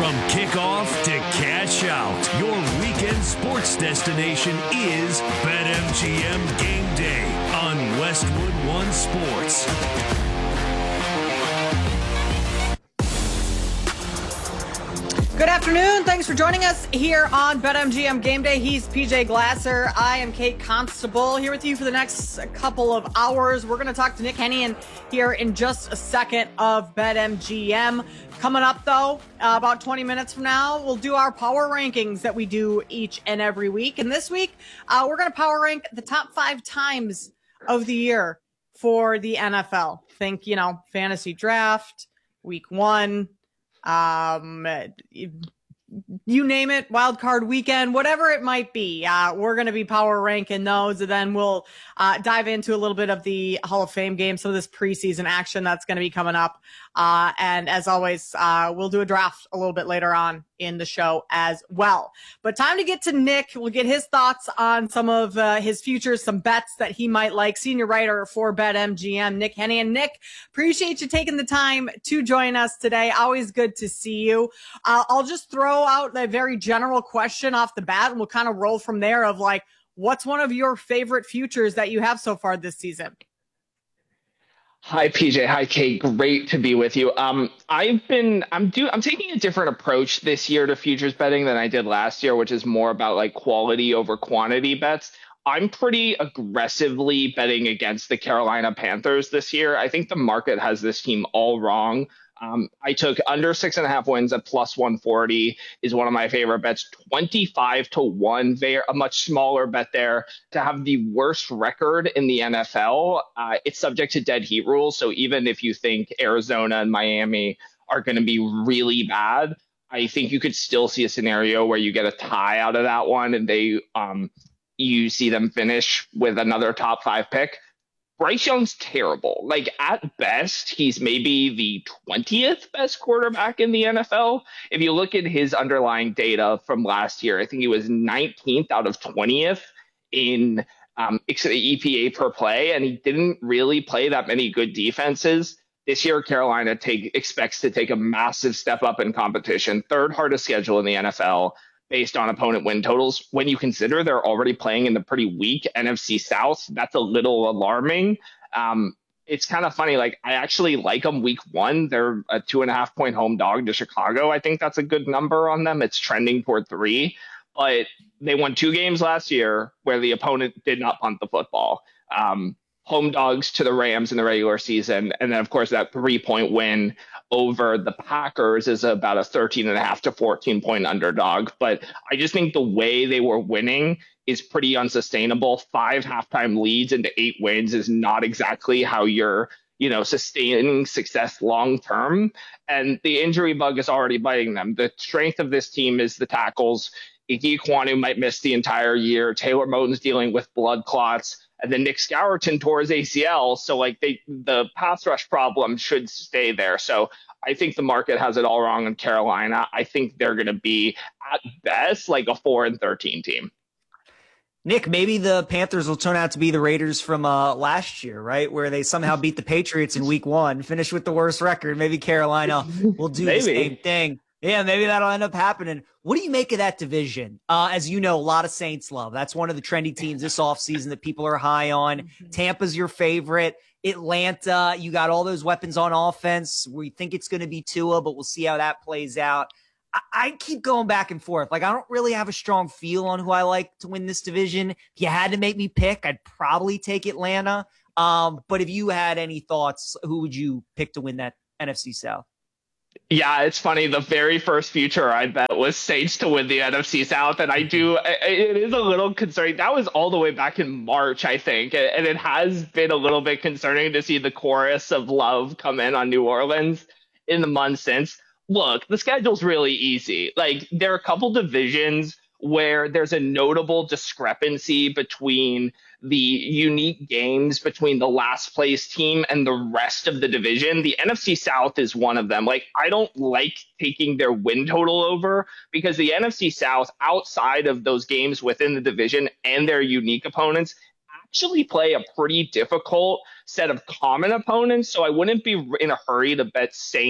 From kickoff to cash out, your weekend sports destination is BetMGM Game Day on Westwood One Sports. Good afternoon. Thanks for joining us here on BetMGM Game Day. He's PJ Glasser. I am Kate Constable here with you for the next couple of hours. We're going to talk to Nick Hennigan here in just a second of BetMGM. Coming up, though, about 20 minutes from now, we'll do our power rankings that we do each and every week. And this week, we're going to power rank the top 5 times of the year for the NFL. Think, fantasy draft, week 1, you name it, wild card weekend, whatever it might be. We're going to be power ranking those, and then we'll dive into a little bit of the Hall of Fame game, some of this preseason action that's going to be coming up. And as always, we'll do a draft a little bit later on in the show as well. But time to get to Nick. We'll get his thoughts on some of his futures, some bets that he might like. Senior writer for BetMGM, Nick Hennigan. Nick, appreciate you taking the time to join us today. Always good to see you. I'll just throw out a very general question off the bat, and we'll kind of roll from there of like, what's one of your favorite futures that you have so far this season? Hi, PJ. Hi, Kate. Great to be with you. I'm taking a different approach this year to futures betting than I did last year, which is more about like quality over quantity bets. I'm pretty aggressively betting against the Carolina Panthers this year. I think the market has this team all wrong. I took under 6.5 wins at plus 140 is one of my favorite bets. 25-1, a much smaller bet there. To have the worst record in the NFL, it's subject to dead heat rules. So even if you think Arizona and Miami are going to be really bad, I think you could still see a scenario where you get a tie out of that one, and you see them finish with another top 5 pick. Bryce Young's terrible. Like, at best, he's maybe the 20th best quarterback in the NFL. If you look at his underlying data from last year, I think he was 19th out of 20th in EPA per play, and he didn't really play that many good defenses. This year, Carolina expects to take a massive step up in competition. 3rd hardest schedule in the NFL. Based on opponent win totals. When you consider they're already playing in the pretty weak NFC South, that's a little alarming. It's kind of funny. Like, I actually like them week 1. They're a 2.5 point home dog to Chicago. I think that's a good number on them. It's trending toward 3, but they won 2 games last year where the opponent did not punt the football. Home dogs to the Rams in the regular season. And then, of course, that 3-point win over the Packers is about a 13.5 to 14-point underdog. But I just think the way they were winning is pretty unsustainable. 5 halftime leads into 8 wins is not exactly how you're, sustaining success long term. And the injury bug is already biting them. The strength of this team is the tackles. Ike Ekwonu might miss the entire year. Taylor Moton's dealing with blood clots. And then Nick Skouerton tore his ACL. So the pass rush problem should stay there. So I think the market has it all wrong in Carolina. I think they're going to be at best like a 4-13 team. Nick, maybe the Panthers will turn out to be the Raiders from last year, right? Where they somehow beat the Patriots in week 1, finished with the worst record. Maybe Carolina will do the same thing. Yeah, maybe that'll end up happening. What do you make of that division? As you know, a lot of Saints love. That's one of the trendy teams this offseason that people are high on. Tampa's your favorite. Atlanta, you got all those weapons on offense. We think it's going to be Tua, but we'll see how that plays out. I keep going back and forth. Like, I don't really have a strong feel on who I like to win this division. If you had to make me pick, I'd probably take Atlanta. But if you had any thoughts, who would you pick to win that NFC South? Yeah, it's funny. The very first future I bet was Saints to win the NFC South. And it is a little concerning. That was all the way back in March, I think. And it has been a little bit concerning to see the chorus of love come in on New Orleans in the months since. Look, the schedule's really easy. Like, there are a couple divisions where there's a notable discrepancy between the unique games between the last place team and the rest of the division. The NFC South is one of them. Like, I don't like taking their win total over because the NFC South, outside of those games within the division and their unique opponents, actually play a pretty difficult set of common opponents. So I wouldn't be in a hurry to bet Saints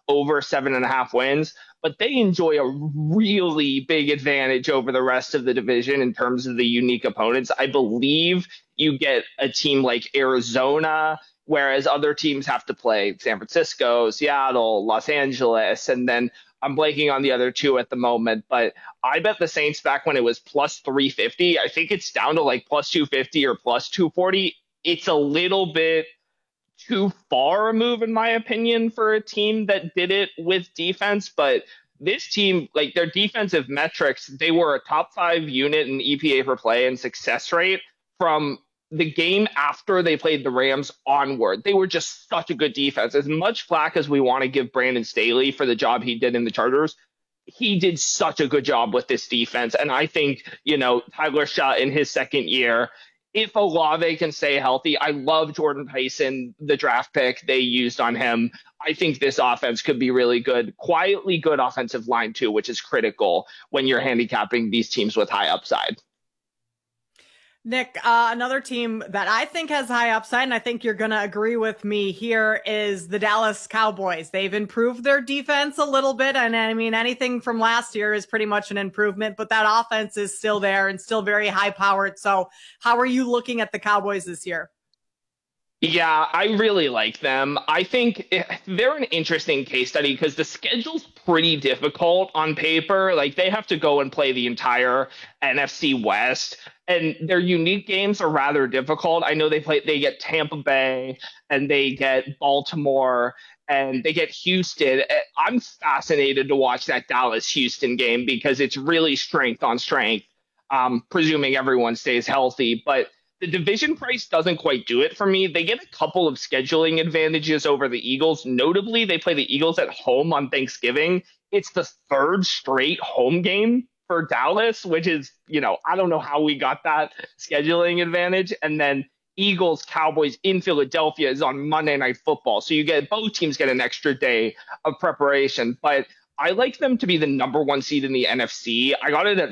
over 7.5 wins, but they enjoy a really big advantage over the rest of the division in terms of the unique opponents. I believe you get a team like Arizona, whereas other teams have to play San Francisco, Seattle, Los Angeles, and then I'm blanking on the other two at the moment, but I bet the Saints back when it was plus 350. I think it's down to like plus 250 or plus 240. It's a little bit too far a move, in my opinion, for a team that did it with defense. But this team, like their defensive metrics, they were a top 5 unit in EPA per play and success rate from the game after they played the Rams onward. They were just such a good defense. As much flack as we want to give Brandon Staley for the job he did in the Chargers, he did such a good job with this defense. And I think, Tyler Shutt in his second year, if Olave can stay healthy, I love Jordan Tyson, the draft pick they used on him. I think this offense could be really good. Quietly good offensive line, too, which is critical when you're handicapping these teams with high upside. Nick, another team that I think has high upside, and I think you're going to agree with me here, is the Dallas Cowboys. They've improved their defense a little bit, and I mean, anything from last year is pretty much an improvement, but that offense is still there and still very high-powered. So how are you looking at the Cowboys this year? Yeah, I really like them. I think they're an interesting case study because the schedule's pretty difficult on paper. Like they have to go and play the entire NFC West, and their unique games are rather difficult. I know they get Tampa Bay and they get Baltimore and they get Houston. I'm fascinated to watch that Dallas Houston game because it's really strength on strength, presuming everyone stays healthy. But the division price doesn't quite do it for me. They get a couple of scheduling advantages over the Eagles. Notably, they play the Eagles at home on Thanksgiving. It's the third straight home game for Dallas, which is, I don't know how we got that scheduling advantage. And then Eagles, Cowboys in Philadelphia is on Monday Night Football. So both teams get an extra day of preparation. But I like them to be the number 1 seed in the NFC. I got it at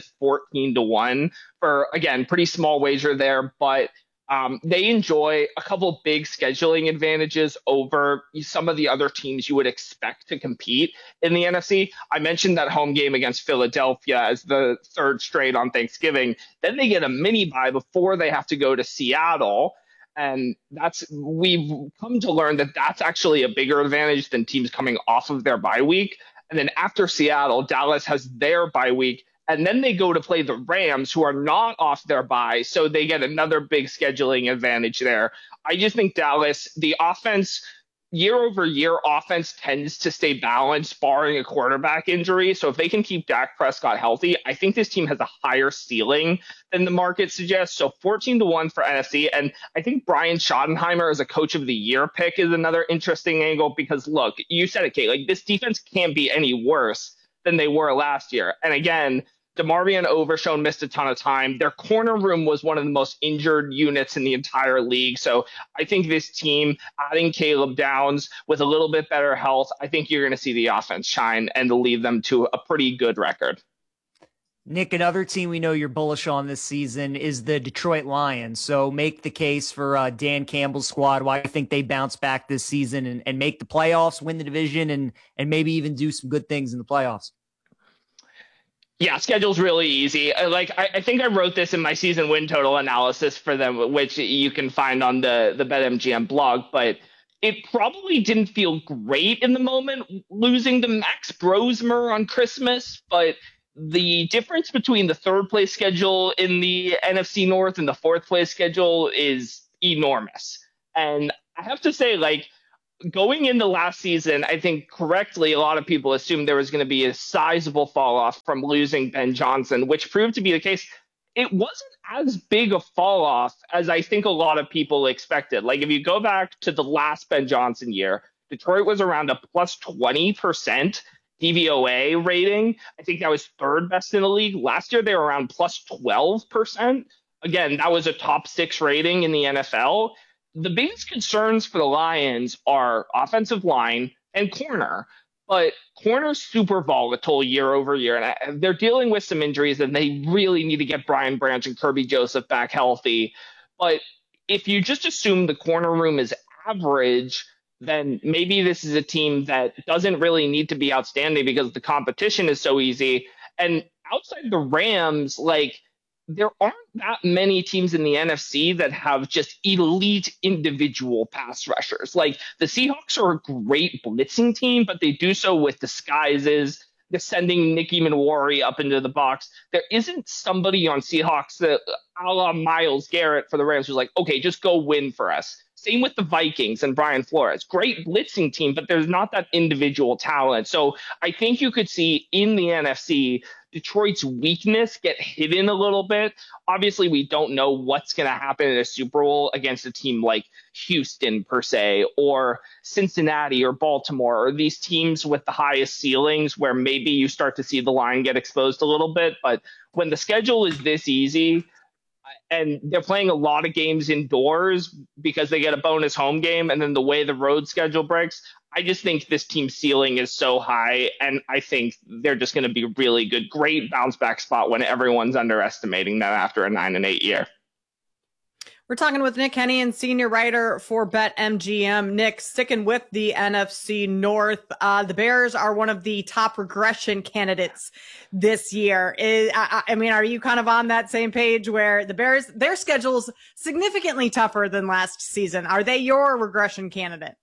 14-1 for, again, pretty small wager there, but they enjoy a couple big scheduling advantages over some of the other teams you would expect to compete in the NFC. I mentioned that home game against Philadelphia as the third straight on Thanksgiving. Then they get a mini bye before they have to go to Seattle. And we've come to learn that that's actually a bigger advantage than teams coming off of their bye week. And then after Seattle, Dallas has their bye week, and then they go to play the Rams, who are not off their bye, so they get another big scheduling advantage there. I just think Dallas, the offense, year-over-year offense tends to stay balanced, barring a quarterback injury. So if they can keep Dak Prescott healthy, I think this team has a higher ceiling than the market suggests. So 14-1 for NFC. And I think Brian Schottenheimer as a coach of the year pick is another interesting angle because, look, you said it, Kate, like this defense can't be any worse than they were last year. And again, DeMarvion Overshown missed a ton of time. Their corner room was one of the most injured units in the entire league. So I think this team, adding Caleb Downs with a little bit better health, I think you're going to see the offense shine and lead them to a pretty good record. Nick, another team we know you're bullish on this season is the Detroit Lions. So make the case for Dan Campbell's squad, why you think they bounce back this season and make the playoffs, win the division, and maybe even do some good things in the playoffs. Yeah, schedule's really easy. I think I wrote this in my season win total analysis for them, which you can find on the BetMGM blog, but it probably didn't feel great in the moment losing to Max Brosmer on Christmas, but the difference between the third place schedule in the NFC North and the fourth place schedule is enormous. And I have to say, going into last season, I think correctly, a lot of people assumed there was going to be a sizable fall off from losing Ben Johnson, which proved to be the case. It wasn't as big a fall off as I think a lot of people expected. Like if you go back to the last Ben Johnson year, Detroit was around a plus 20% DVOA rating. I think that was third best in the league. Last year, they were around plus 12%. Again, that was a top 6 rating in the NFL. The biggest concerns for the Lions are offensive line and corner, but corner's super volatile year over year, and they're dealing with some injuries, and they really need to get Brian Branch and Kirby Joseph back healthy. But if you just assume the corner room is average, then maybe this is a team that doesn't really need to be outstanding because the competition is so easy. And outside the Rams, like there aren't that many teams in the NFC that have just elite individual pass rushers. Like the Seahawks are a great blitzing team, but they do so with disguises. They're sending Nicky Manwari up into the box. There isn't somebody on Seahawks that, a la Myles Garrett for the Rams, who's like, okay, just go win for us. Same with the Vikings and Brian Flores. Great blitzing team, but there's not that individual talent. So I think you could see in the NFC, Detroit's weakness get hidden a little bit. Obviously, we don't know what's going to happen in a Super Bowl against a team like Houston, per se, or Cincinnati or Baltimore, or these teams with the highest ceilings where maybe you start to see the line get exposed a little bit. But when the schedule is this easy, and they're playing a lot of games indoors because they get a bonus home game, and then the way the road schedule breaks, I just think this team's ceiling is so high, and I think they're just going to be really good. Great bounce back spot when everyone's underestimating them after a 9-8 year. We're talking with Nick Hennigan, senior writer for BetMGM. Nick, sticking with the NFC North, the Bears are one of the top regression candidates this year. I mean, are you kind of on that same page where the Bears, their schedule's significantly tougher than last season? Are they your regression candidate?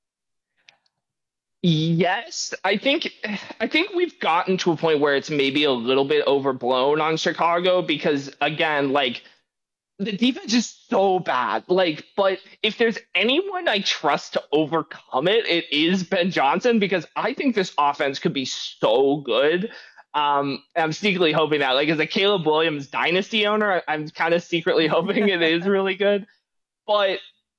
Yes, I think we've gotten to a point where it's maybe a little bit overblown on Chicago because, again, like, the defense is so bad. Like, but if there's anyone I trust to overcome it, it is Ben Johnson, because I think this offense could be so good. I'm secretly hoping that, like, as a Caleb Williams dynasty owner, I'm kind of secretly hoping it is really good. But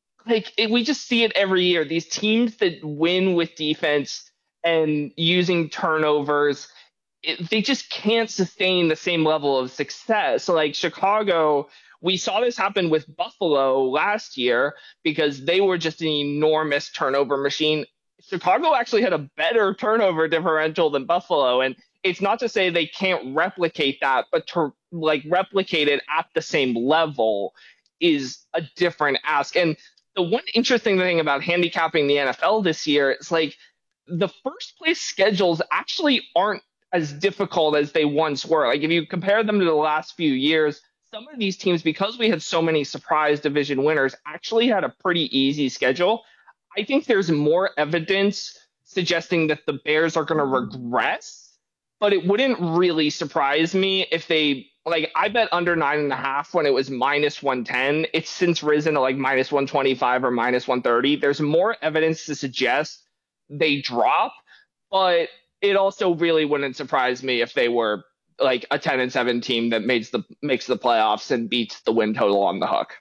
we just see it every year. These teams that win with defense and using turnovers, they just can't sustain the same level of success. So, like, Chicago, we saw this happen with Buffalo last year because they were just an enormous turnover machine. Chicago actually had a better turnover differential than Buffalo. And it's not to say they can't replicate that, but to replicate it at the same level is a different ask. And the one interesting thing about handicapping the NFL this year is, like, the first place schedules actually aren't as difficult as they once were. Like, if you compare them to the last few years, some of these teams, because we had so many surprise division winners, actually had a pretty easy schedule. I think there's more evidence suggesting that the Bears are going to regress, but it wouldn't really surprise me if they, like, I bet under 9.5 when it was -110. It's since risen to like -125 or -130. There's more evidence to suggest they drop, but it also really wouldn't surprise me if they were like a 10-7 team that makes the playoffs and beats the win total on the hook.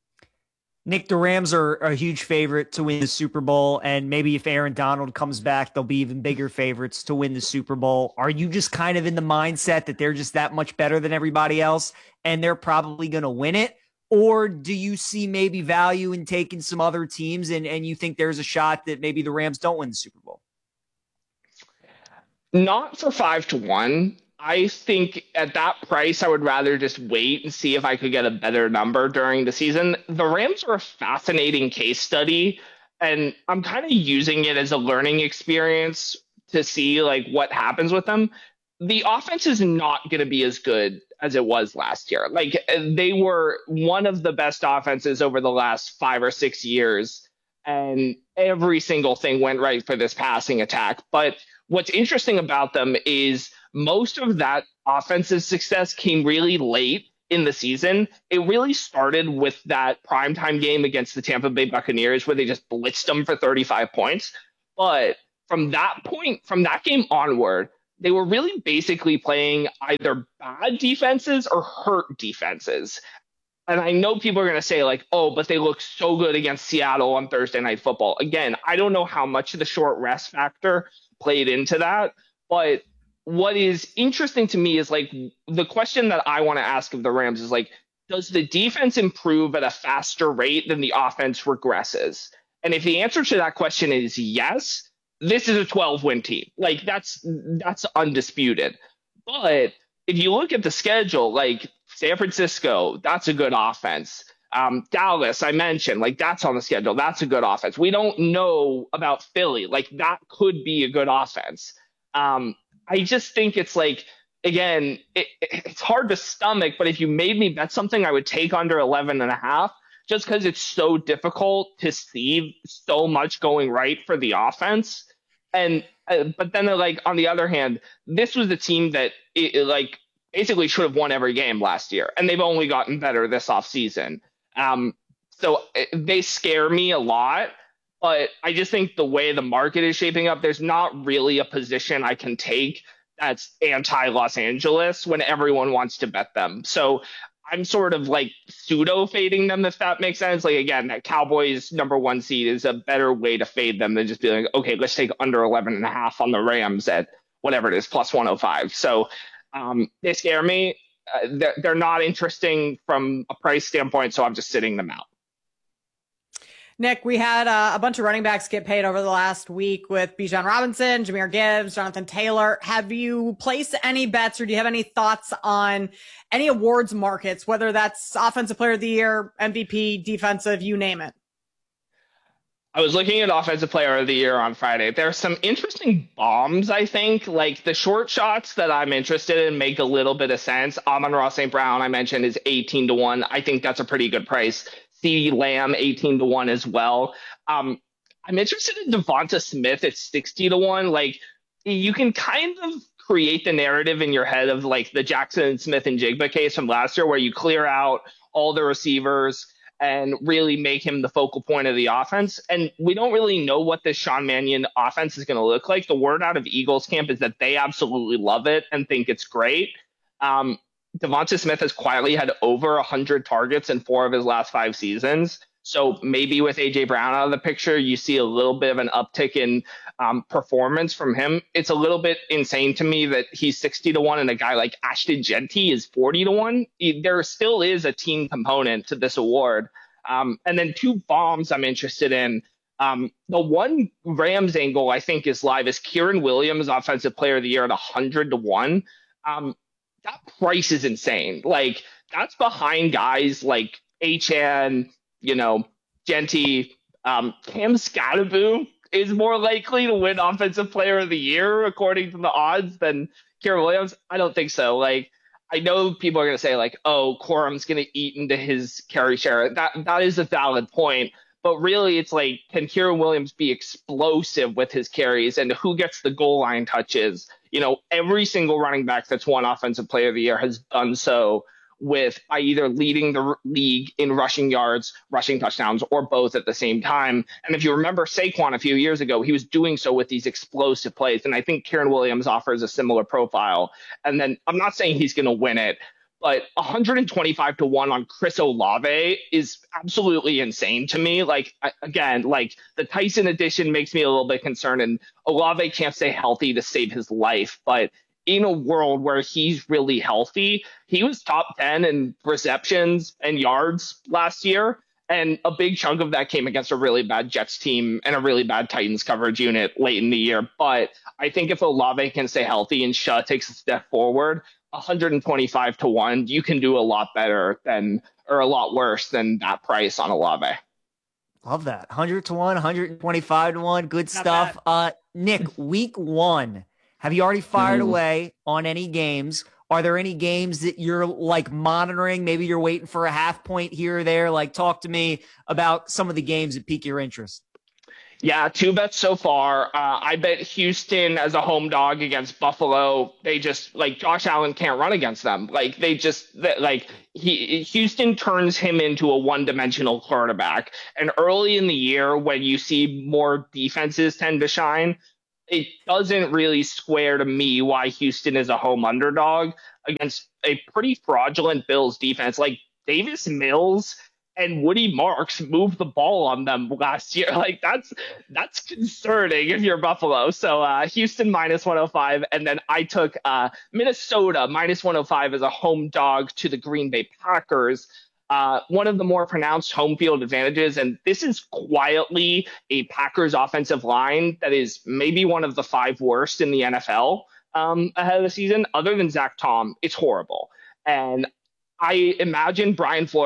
Nick, the Rams are a huge favorite to win the Super Bowl, and maybe if Aaron Donald comes back, they'll be even bigger favorites to win the Super Bowl. Are you just kind of in the mindset that they're just that much better than everybody else and they're probably going to win it? Or do you see maybe value in taking some other teams and you think there's a shot that maybe the Rams don't win the Super Bowl? Not for 5-1. I think at that price, I would rather just wait and see if I could get a better number during the season. The Rams are a fascinating case study, and I'm kind of using it as a learning experience to see like what happens with them. The offense is not going to be as good as it was last year. Like, they were one of the best offenses over the last 5 or 6 years, and every single thing went right for this passing attack. But what's interesting about them is most of that offensive success came really late in the season. It really started with that primetime game against the Tampa Bay Buccaneers where they just blitzed them for 35 points. But from that point, from that game onward, they were really basically playing either bad defenses or hurt defenses. And I know people are going to say, like, oh, but they look so good against Seattle on Thursday Night Football. Again, I don't know how much of the short rest factor played into that, but what is interesting to me is, like, the question that I want to ask of the Rams is, like, does the defense improve at a faster rate than the offense regresses? And if the answer to that question is yes, this is a 12-win team. Like, that's undisputed. But if you look at the schedule, like San Francisco, that's a good offense. Dallas, I mentioned, like that's on the schedule. That's a good offense. We don't know about Philly. Like that could be a good offense. I just think it's like, again, it's hard to stomach, but if you made me bet something, I would take under 11.5 just because it's so difficult to see so much going right for the offense. And but then like on the other hand, this was the team that like basically should have won every game last year, and they've only gotten better this offseason. So they scare me a lot, but I just think the way the market is shaping up, there's not really a position I can take that's anti Los Angeles when everyone wants to bet them. So I'm sort of like pseudo fading them, if that makes sense. Like, again, that Cowboys #1 seed is a better way to fade them than just being like, okay, let's take under 11.5 on the Rams at whatever it is, plus 105. So they scare me. They're not interesting from a price standpoint, so I'm just sitting them out. Nick, we had a bunch of running backs get paid over the last week with Bijan Robinson, Jahmyr Gibbs, Jonathan Taylor. Have you placed any bets, or do you have any thoughts on any awards markets, whether that's Offensive Player of the Year, MVP, defensive, you name it? I was looking at Offensive Player of the Year on Friday. There's some interesting bombs, I think. Like the short shots that I'm interested in make a little bit of sense. Amon-Ra St. Brown, I mentioned, is 18-1. I think that's a pretty good price. CeeDee Lamb, 18-1 as well. I'm interested in Devonta Smith at 60-1. Like, you can kind of create the narrative in your head of like the Jackson Smith and Jigba case from last year, where you clear out all the receivers and really make him the focal point of the offense. And we don't really know what this Sean Mannion offense is going to look like. The word out of Eagles camp is that they absolutely love it and think it's great. Devonta Smith has quietly had over 100 targets in 4 of his last 5 seasons. So maybe with A.J. Brown out of the picture, you see a little bit of an uptick in performance from him. It's a little bit insane to me that he's 60-1 and a guy like Ashton Jeanty is 40-1. There still is a team component to this award. And then 2 bombs I'm interested in. The one Rams angle I think is live is Kieran Williams, Offensive Player of the Year at 100-1. That price is insane. Like, that's behind guys like Achane, Jeanty. Cam Skattebo is more likely to win Offensive Player of the Year according to the odds than Kieran Williams. I don't think so. Like, I know people are going to say like, oh, Corum's going to eat into his carry share. That is a valid point. But really, it's like, can Kieran Williams be explosive with his carries, and who gets the goal line touches? Every single running back that's won Offensive Player of the Year has done so by either leading the league in rushing yards, rushing touchdowns, or both at the same time. And if you remember Saquon a few years ago, he was doing so with these explosive plays. And I think Kieran Williams offers a similar profile. And then I'm not saying he's going to win it, but 125-1 on Chris Olave is absolutely insane to me. Like, again, like the Tyson edition makes me a little bit concerned, and Olave can't stay healthy to save his life. But in a world where he's really healthy, he was top 10 in receptions and yards last year. And a big chunk of that came against a really bad Jets team and a really bad Titans coverage unit late in the year. But I think if Olave can stay healthy and Shah takes a step forward, 125-1, you can do a lot better or a lot worse than that price on Olave. Love that. 100-1, 125-1. Good stuff. Nick, week 1, have you already fired away on any games? Are there any games that you're like monitoring? Maybe you're waiting for a half point here or there. Like, talk to me about some of the games that pique your interest. Yeah, 2 bets so far. I bet Houston as a home dog against Buffalo. They just Josh Allen can't run against them. Houston turns him into a one-dimensional quarterback. And early in the year, when you see more defenses tend to shine, it doesn't really square to me why Houston is a home underdog against a pretty fraudulent Bills defense. Like, Davis Mills and Woody Marks moved the ball on them last year. Like, that's concerning if you're Buffalo. So Houston -105, and then I took Minnesota -105 as a home dog to the Green Bay Packers. One of the more pronounced home field advantages, and this is quietly a Packers offensive line that is maybe one of the 5 worst in the NFL ahead of the season. Other than Zach Tom, it's horrible. And I imagine Brian Flores